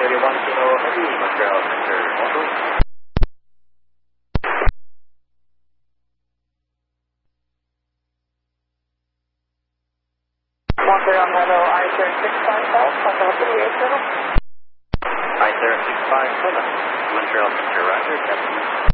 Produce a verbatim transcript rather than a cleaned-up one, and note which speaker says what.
Speaker 1: thirty-one Kilo Heavy, Montreal Center, bonjour. Montreal Hello, I S R six five seven, Montreal City eight seven. I S R six five seven, Montreal Center, roger, Captain.